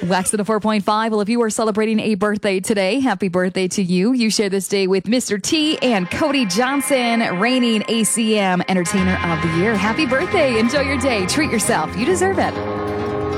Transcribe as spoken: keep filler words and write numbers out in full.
Wax at a four point five. Well, if you are celebrating a birthday today, happy birthday to you. You share this day with Mister T and Cody Johnson, reigning A C M Entertainer of the Year. Happy birthday. Enjoy your day. Treat yourself. You deserve it.